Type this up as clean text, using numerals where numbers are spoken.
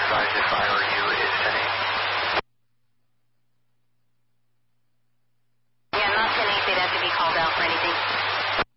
advise if I were you is sending. Yeah, not 10-8, they'd have to be called out for anything.